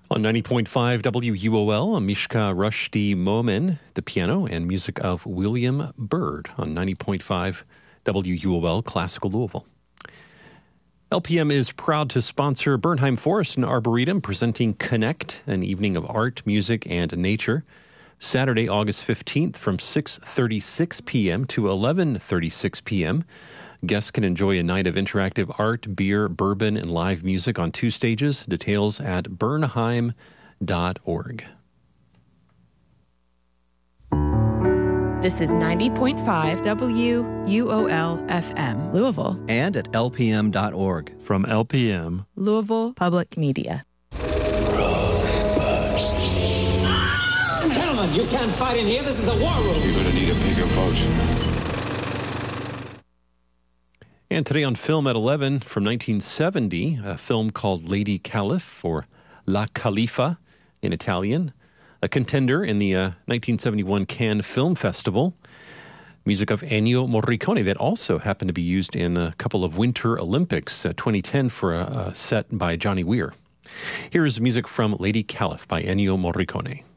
On 90.5 WUOL, Mishka Rushdie Momin, the piano, and music of William Byrd on 90.5 WUOL, Classical Louisville. LPM is proud to sponsor Bernheim Forest and Arboretum, presenting Connect, an evening of art, music, and nature. Saturday, August 15th from 6:36 p.m. to 11:36 p.m. Guests can enjoy a night of interactive art, beer, bourbon, and live music on 2 stages. Details at bernheim.org. This is 90.5 WUOL FM, Louisville. And at lpm.org. From LPM, Louisville Public Media. Gentlemen, you can't fight in here. This is the war room. You're going to need a bigger boat. And today on Film at 11 from 1970, a film called Lady Caliph, or La Califa in Italian, a contender in the 1971 Cannes Film Festival. Music of Ennio Morricone that also happened to be used in a couple of Winter Olympics, 2010 for a set by Johnny Weir. Here is music from Lady Caliph by Ennio Morricone.